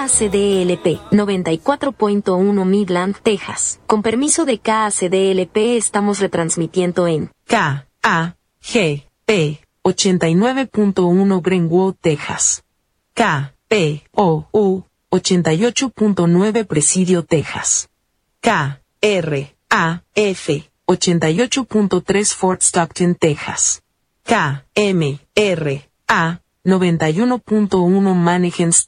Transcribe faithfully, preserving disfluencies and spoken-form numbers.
C D L P, noventa y cuatro punto uno Midland, Texas. Con permiso de K C D L P estamos retransmitiendo en K A G P ochenta y nueve punto uno Greenwood, Texas. K P O U ochenta y ocho punto nueve Presidio, Texas. K R A F ochenta y ocho punto tres Fort Stockton, Texas. K M R A noventa y uno punto uno Mannheim,